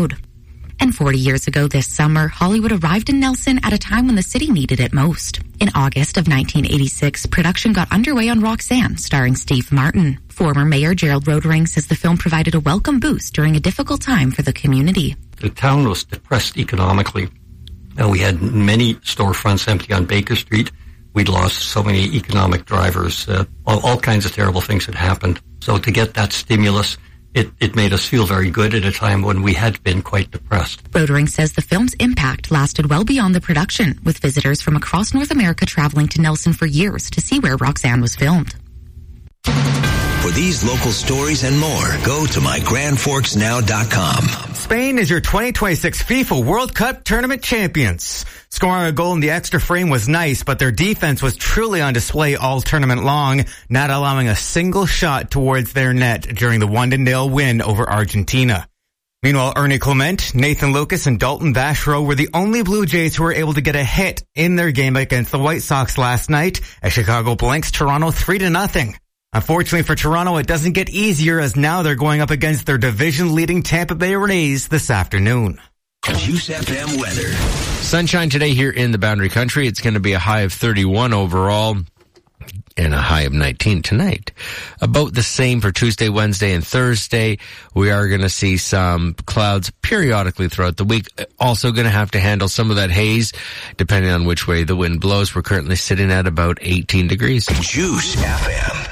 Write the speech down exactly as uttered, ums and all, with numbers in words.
Road. And forty years ago this summer, Hollywood arrived in Nelson at a time when the city needed it most. In August of nineteen eighty-six, production got underway on Roxanne, starring Steve Martin. Former Mayor Gerald Rodering says the film provided a welcome boost during a difficult time for the community. The town was depressed economically. And we had many storefronts empty on Baker Street. We'd lost so many economic drivers. Uh, all, all kinds of terrible things had happened. So to get that stimulus, It, it made us feel very good at a time when we had been quite depressed. Rodering says the film's impact lasted well beyond the production, with visitors from across North America traveling to Nelson for years to see where Roxanne was filmed. For these local stories and more, go to my grand forks now dot com. Spain is your twenty twenty-six FIFA World Cup tournament champions. Scoring a goal in the extra frame was nice, but their defense was truly on display all tournament long, not allowing a single shot towards their net during the one to nil win over Argentina. Meanwhile, Ernie Clement, Nathan Lucas, and Dalton Vachereau were the only Blue Jays who were able to get a hit in their game against the White Sox last night as Chicago blanks Toronto three to nothing. Unfortunately for Toronto, it doesn't get easier as now they're going up against their division-leading Tampa Bay Rays this afternoon. Juice F M weather. Sunshine today here in the Boundary Country. It's going to be a high of thirty-one overall and a high of nineteen tonight. About the same for Tuesday, Wednesday, and Thursday. We are going to see some clouds periodically throughout the week. Also going to have to handle some of that haze depending on which way the wind blows. We're currently sitting at about eighteen degrees. Juice F M.